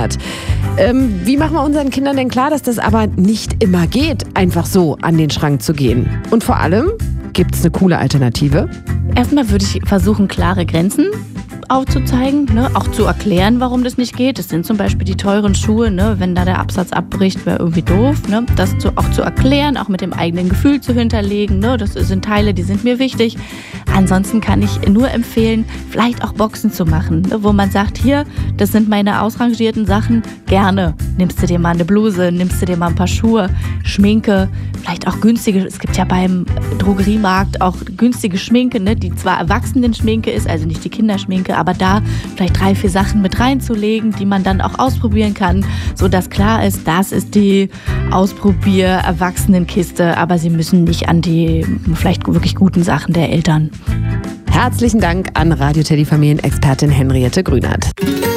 Grünert. Wie machen wir unseren Kindern denn klar, dass das aber nicht immer geht, einfach so an den Schrank zu gehen? Und vor allem, gibt es eine coole Alternative? Erstmal würde ich versuchen, klare Grenzen aufzuzeigen, ne? Auch zu erklären, warum das nicht geht. Das sind zum Beispiel die teuren Schuhe, ne? Wenn da der Absatz abbricht, wäre irgendwie doof. Ne? Das auch zu erklären, auch mit dem eigenen Gefühl zu hinterlegen. Ne? Das sind Teile, die sind mir wichtig. Ansonsten kann ich nur empfehlen, vielleicht auch Boxen zu machen, ne? Wo man sagt, hier, das sind meine ausrangierten Sachen, gerne. Nimmst du dir mal eine Bluse, nimmst du dir mal ein paar Schuhe, Schminke, vielleicht auch günstige. Es gibt ja beim Drogeriemarkt auch günstige Schminke, ne? Die zwar Erwachsenen-Schminke ist, also nicht die Kinderschminke, aber da vielleicht 3, 4 Sachen mit reinzulegen, die man dann auch ausprobieren kann, sodass klar ist, das ist die Ausprobier-Erwachsenenkiste, aber sie müssen nicht an die vielleicht wirklich guten Sachen der Eltern. Herzlichen Dank an Radio Teddy Familienexpertin Henriette Grünert.